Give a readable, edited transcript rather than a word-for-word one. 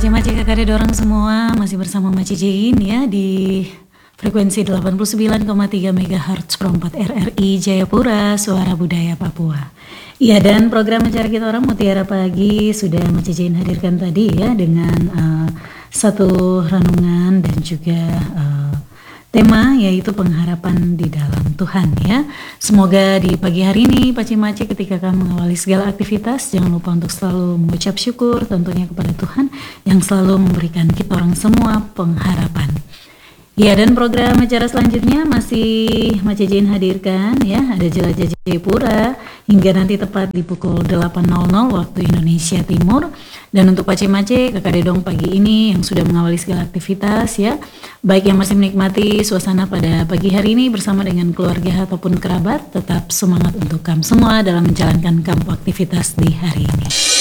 Mace-mace kakak dorong semua masih bersama Mace Jain ya di frekuensi 89,3 MHz Pro 4 RRI Jayapura, Suara Budaya Papua. Iya, dan program acara kita orang Mutiara Pagi sudah Mace Jain hadirkan tadi ya dengan satu renungan dan juga tema yaitu pengharapan di dalam Tuhan ya. Semoga di pagi hari ini Mace ketika kamu mengawali segala aktivitas jangan lupa untuk selalu mengucap syukur tentunya kepada Tuhan yang selalu memberikan kita orang semua pengharapan. Ya, dan program acara selanjutnya masih Mace Jain hadirkan ya, ada Jelajah Jayapura hingga nanti tepat di pukul 8.00 waktu Indonesia Timur. Dan untuk Mace kakak dedong pagi ini yang sudah mengawali segala aktivitas ya, baik yang masih menikmati suasana pada pagi hari ini bersama dengan keluarga ataupun kerabat, tetap semangat untuk kamu semua dalam menjalankan kamu aktivitas di hari ini.